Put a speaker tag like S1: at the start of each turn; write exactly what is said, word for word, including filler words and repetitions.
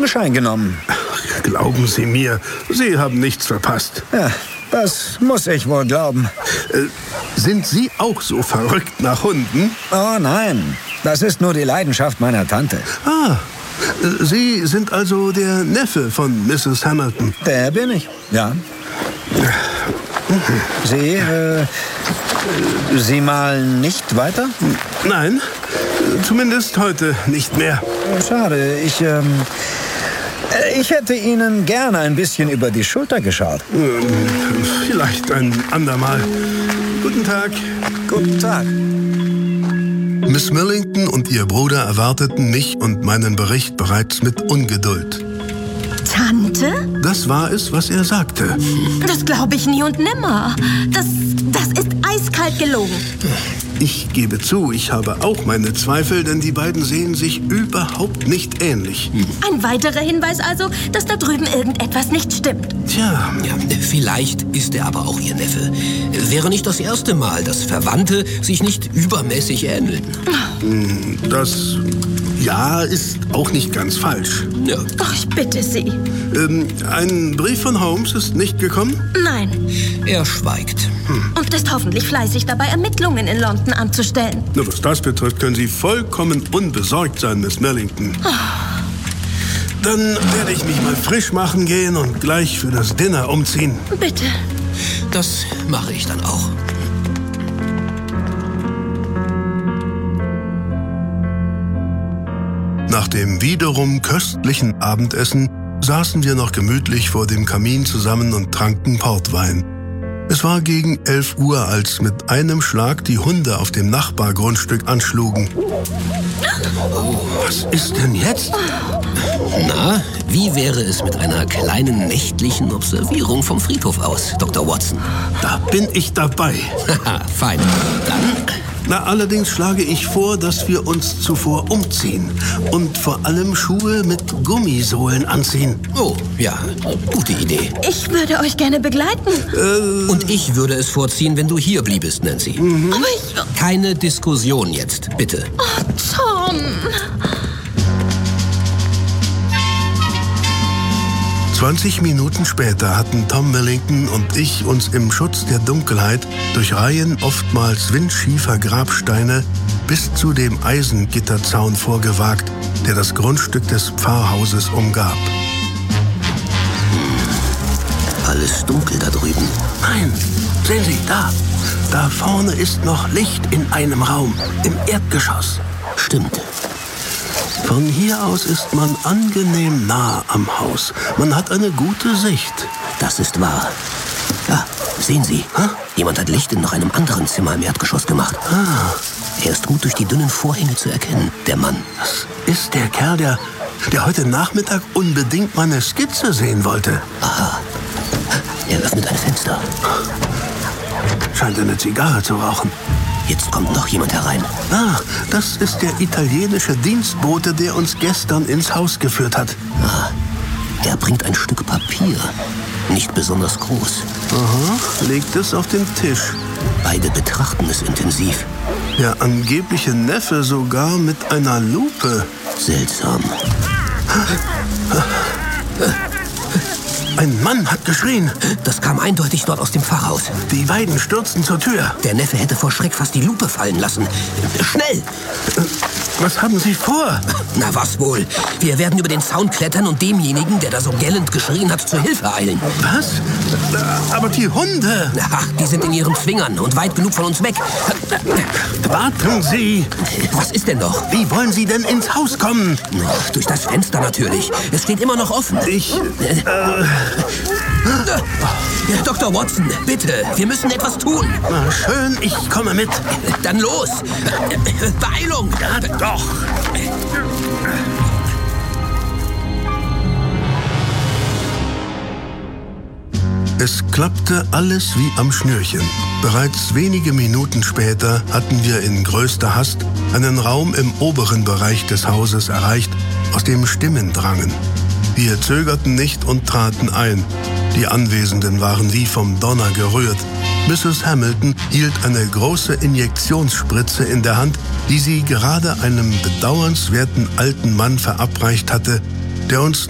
S1: Augenschein genommen.
S2: Glauben Sie mir, Sie haben nichts verpasst.
S1: Ja, das muss ich wohl glauben.
S2: Äh, sind Sie auch so verrückt nach Hunden?
S1: Oh nein, das ist nur die Leidenschaft meiner Tante.
S2: Ah, äh, Sie sind also der Neffe von Misses Hamilton.
S1: Der bin ich, ja. Sie, äh, Sie malen nicht weiter?
S2: Nein, zumindest heute nicht mehr.
S1: Schade, ich, ähm, ich hätte Ihnen gerne ein bisschen über die Schulter geschaut.
S2: Vielleicht ein andermal. Guten Tag.
S1: Guten Tag.
S2: Miss Millington und ihr Bruder erwarteten mich und meinen Bericht bereits mit Ungeduld.
S3: Tante?
S2: Das war es, was er sagte.
S3: Das glaube ich nie und nimmer. Das, das ist eiskalt gelogen.
S2: Ich gebe zu, ich habe auch meine Zweifel, denn die beiden sehen sich überhaupt nicht ähnlich.
S3: Ein weiterer Hinweis also, dass da drüben irgendetwas nicht stimmt.
S2: Tja,
S4: Ja, vielleicht ist er aber auch ihr Neffe. Wäre nicht das erste Mal, dass Verwandte sich nicht übermäßig ähneln.
S2: das ja ist auch nicht ganz falsch.
S4: Ja.
S3: Ach, ich bitte Sie.
S2: Ähm, ein Brief von Holmes ist nicht gekommen?
S3: Nein.
S4: Er schweigt.
S3: Und ist hoffentlich fleißig dabei, Ermittlungen in London anzustellen.
S2: Na, was das betrifft, können Sie vollkommen unbesorgt sein, Miss Millington. Dann werde ich mich mal frisch machen gehen und gleich für das Dinner umziehen.
S3: Bitte.
S4: Das mache ich dann auch.
S2: Nach dem wiederum köstlichen Abendessen saßen wir noch gemütlich vor dem Kamin zusammen und tranken Portwein. Es war gegen elf Uhr, als mit einem Schlag die Hunde auf dem Nachbargrundstück anschlugen. Oh, was ist denn jetzt?
S4: Na, wie wäre es mit einer kleinen nächtlichen Observierung vom Friedhof aus, Doktor Watson?
S2: Da bin ich dabei.
S4: Haha, fein. Dann...
S2: Na, allerdings schlage ich vor, dass wir uns zuvor umziehen und vor allem Schuhe mit Gummisohlen anziehen.
S4: Oh, ja, gute Idee.
S3: Ich würde euch gerne begleiten.
S4: Und ich würde es vorziehen, wenn du hier bliebest, Nancy.
S3: Aber ich...
S4: Keine Diskussion jetzt, bitte.
S3: Oh, Tom.
S2: zwanzig Minuten später hatten Tom Millington und ich uns im Schutz der Dunkelheit durch Reihen oftmals windschiefer Grabsteine bis zu dem Eisengitterzaun vorgewagt, der das Grundstück des Pfarrhauses umgab.
S4: Alles dunkel da drüben.
S2: Nein, sehen Sie, da. Da vorne ist noch Licht in einem Raum, im Erdgeschoss.
S4: Stimmt.
S2: Von hier aus ist man angenehm nah am Haus. Man hat eine gute Sicht.
S4: Das ist wahr. Ja, sehen Sie.
S2: Hä?
S4: Jemand hat Licht in noch einem anderen Zimmer im Erdgeschoss gemacht.
S2: Ah,
S4: Er ist gut durch die dünnen Vorhänge zu erkennen, der Mann.
S2: das ist der Kerl, der, der heute Nachmittag unbedingt meine Skizze sehen wollte.
S4: Aha. Er öffnet ein Fenster.
S2: Scheint eine Zigarre zu rauchen.
S4: Jetzt kommt noch jemand herein.
S2: Ah, das ist der italienische Dienstbote, der uns gestern ins Haus geführt hat.
S4: Ah, er bringt ein Stück Papier. Nicht besonders groß.
S2: Aha, legt es auf den Tisch.
S4: Beide betrachten es intensiv.
S2: Der angebliche Neffe sogar mit einer Lupe.
S4: Seltsam.
S2: Ein Mann hat geschrien.
S4: Das kam eindeutig dort aus dem Pfarrhaus.
S2: Die beiden stürzten zur Tür.
S4: Der Neffe hätte vor Schreck fast die Lupe fallen lassen. Schnell!
S2: Was haben Sie vor?
S4: Na was wohl? Wir werden über den Zaun klettern und demjenigen, der da so gellend geschrien hat, zur Hilfe eilen.
S2: Was? Aber die Hunde.
S4: Ach, die sind in ihren Zwingern und weit genug von uns weg.
S2: Warten Sie.
S4: Was ist denn noch?
S2: Wie wollen Sie denn ins Haus kommen?
S4: Ach, durch das Fenster natürlich. Es steht immer noch offen.
S2: Ich...
S4: Ja, Doktor Watson, bitte, wir müssen etwas tun.
S2: Na schön, ich komme mit.
S4: Dann los. Beeilung.
S2: Ja, doch. Es klappte alles wie am Schnürchen. Bereits wenige Minuten später hatten wir in größter Hast einen Raum im oberen Bereich des Hauses erreicht, aus dem Stimmen drangen. Wir zögerten nicht und traten ein. Die Anwesenden waren wie vom Donner gerührt. Misses Hamilton hielt eine große Injektionsspritze in der Hand, die sie gerade einem bedauernswerten alten Mann verabreicht hatte, der uns